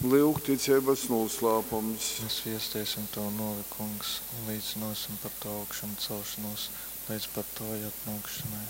Lūk, ticības noslēpums. Mēs viestiesim to novi, kungs, un līdzinosim par to augšanu celšanos, līdz par to atnākšanai.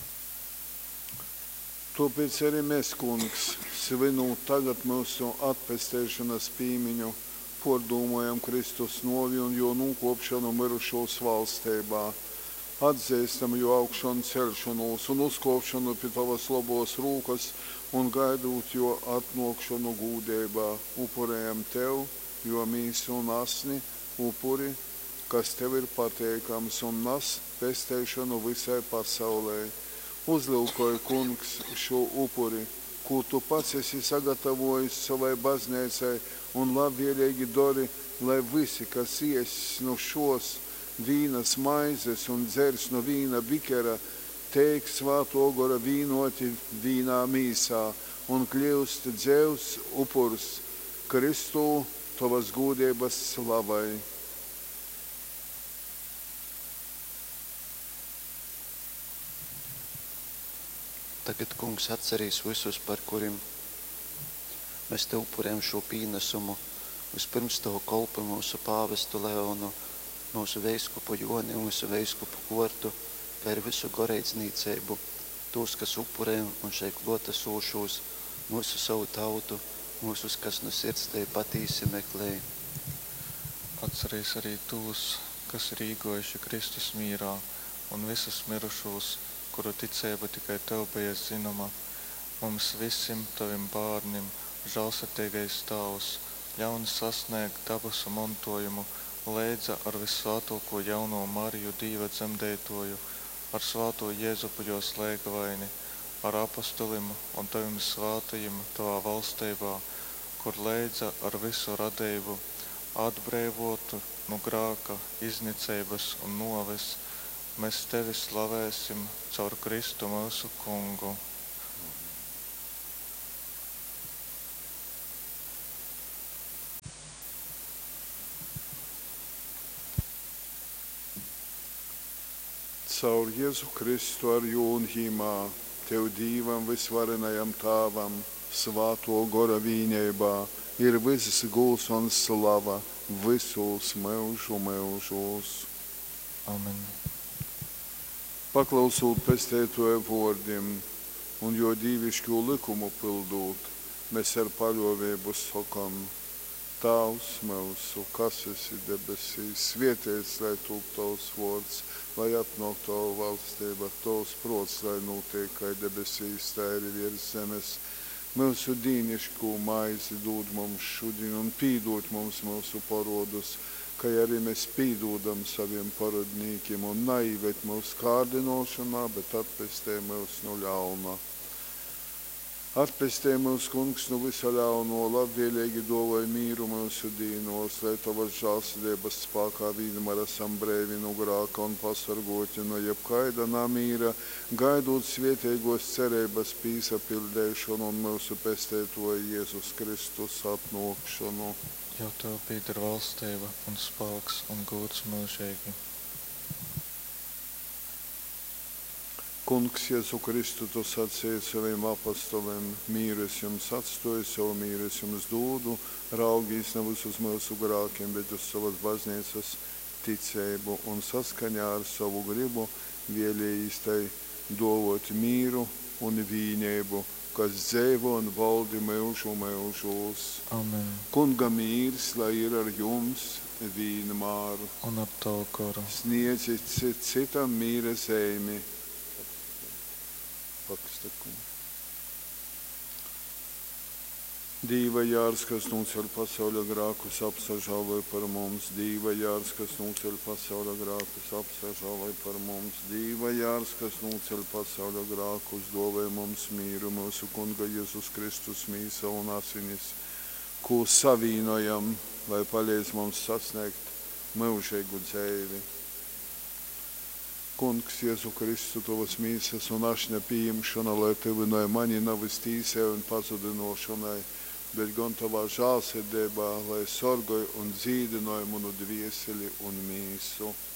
Tāpēc arī mēs, kungs, svinot tagad mūsu atpestēšanas pīmiņu, pārdomājam Kristus novi un jo nokopšanu mirušos valstībā, atzīstam jo augšanu celšanos un uzkopšanu pie tavas labos rūkas un gaidot jo atnākšanu gūdībā, upurējam tev, jo mīsu un asni upuri, kas tev ir pateikams un nas pestēšanu visai pasaulē. Uzlūkoja, kungs, šo upuri, ko tu pats esi sagatavojis savai baznīcai un labvēlīgi dari, lai visi, kas ies no šos vīnas maizes un dzers no vīna bikera, teik svāto gora vīnoti vīnā mīsā un kļūst dzevs upurs Kristū tavas gūdības slavai. Tagad, kungs, atcerīs visus, par kuriem mēs te upurējam šo pīnesumu. Vispirms tavu kolpu mūsu pāvestu Leonu, mūsu veiskupu Joni un mūsu veiskupu Gortu, kā ir visu goreicnīceibu, tos, kas upurē un šeit klota sūšos, mūsu savu tautu, mūsus, kas no sirds tevi patīsi meklē. Atcerīs arī tos, kas ir īgojuši Kristus mīrā, un visus mirušos, kuru ticība tikai tev bija zinama. Mums visiem tavim bārnim, žēlsirdīgais tavs, ļauni sasniegt dabasu mantojumu, leidza ar visvātoko jauno Mariju Dīva dzemdētoju, ar svāto Jēzupu jo slēgavaini, ar apostolim un tavim svātajim tavā valstībā, kur leidza ar visu radību, atbrīvotu no grāka, iznicības un noves. Mēs tevi slavēsim caur Kristu mūsu kungu. Caur Jēzu Kristu ar jūnhīmā, tev dīvam visvarenajam tāvam, svāto gora vīņeibā, ir visas guls un slava, visos mūžu mūžos. Amen. Paklausot pestētoja vārdiem un jo dīvišķo likumu pildot, mēs ar paļāvību sakam: Tavs mūsu, kas esi debesīs, svētīts lai top tavs vārds, lai atnāk tavu valstība, tavs prots, lai notiek kā debesīs, tā arī virs zemes. Mūsu dīnišķo maizi dod mums šodien un pīdot mums mūsu parodus, kā arī mēs pīdodam saviem parodnīkiem un naivet mūsu kārdinošanā, bet atpestē mūs no ļauna. Atpestē mūs, kungs, no visa ļauno, labvēlīgi dāvāj mīru mūsu dīnos, lai tavas žēlsirdības spēkā vienmēr esam brīvi no grēka un pasargoti no jebkaida namīra, gaidot svētīgos cerības pīsapildēšanu un mūsu pestētoja Jēzus Kristus atnākšanu. Jo tev pieder valstība un spēks un gods mūžīgi. Kungs, Jēzu Kristu, tu sacīji saviem apostoliem: mīru es jums atstāju, savu mīru es jums dodu, raugīs nevis uz mūsu grēkiem, bet uz savas baznīcas ticību un saskaņā ar savu gribu vēlējis tai dāvāt mīru un vienību, kas dzīvo un valdi mūžu mūžos. Amen. Kunga mīrs, lai ir ar jums vienmēr. Un ar tavu garu. Sniedziet citam mīra zīmi. Dīva jārs, kas noceļ pasaules grēkus, apsažāloj par mums. Dīva jārs, kas noceļ pasaules grēkus, apsažāloj par mums. Dīva jārs, kas noceļ pasaules grēkus, dāvāj mums mīru, mūsu Kunga Jēzus Kristus mīsa un asinis, ko savīnojam, lai palīdz mums sasniegt mūžīgu dzīvi. Kungs, Jēzu Kristu, tavas mīsas un ašņa pieņemšana, lai tevināja mani navis tīsē un pazudinošanai, bet gan tavā žēlsirdībā, lai sorgoja un dzīdināja manu dvieseli un mīsu.